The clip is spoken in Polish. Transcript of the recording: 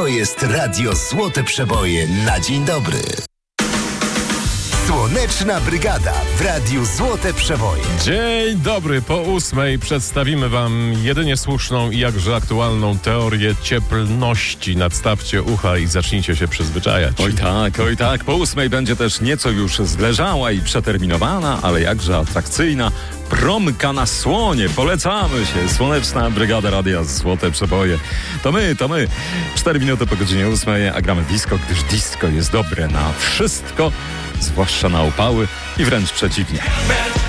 To jest Radio Złote Przeboje na dzień dobry. Słoneczna Brygada w Radiu Złote Przeboje. Dzień dobry, po 8:00 przedstawimy wam jedynie słuszną i jakże aktualną teorię cieplności. Nadstawcie ucha i zacznijcie się przyzwyczajać. Oj tak. Po 8:00 będzie też nieco już zleżała i przeterminowana, ale jakże atrakcyjna promka na słonie. Polecamy się. Słoneczna Brygada Radia Złote Przeboje. To my. 4 minuty po godzinie 8:00, a gramy disco, gdyż disco jest dobre na wszystko, zwłaszcza na upały i wręcz przeciwnie.